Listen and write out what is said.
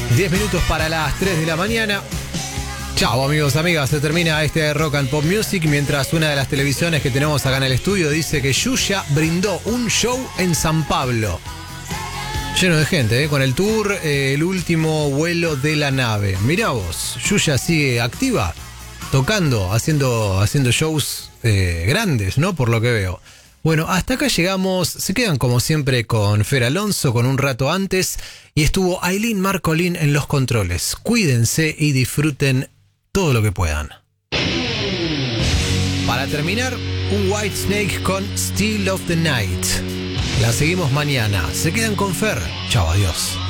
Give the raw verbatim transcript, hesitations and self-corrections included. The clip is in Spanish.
diez minutos para las tres de la mañana. Chao amigos, amigas, se termina este Rock and Pop Music mientras una de las televisiones que tenemos acá en el estudio dice que Yuya brindó un show en San Pablo. Lleno de gente, ¿eh? Con el tour eh, El último vuelo de la nave. Mirá vos, Yuya sigue activa, tocando, haciendo, haciendo shows eh, grandes, ¿no? Por lo que veo. Bueno, hasta acá llegamos. Se quedan como siempre con Fer Alonso, con Un Rato Antes. Y estuvo Ailín Marcolín en los controles. Cuídense y disfruten todo lo que puedan. Para terminar, un Whitesnake con Still of the Night. La seguimos mañana. Se quedan con Fer. Chao, adiós.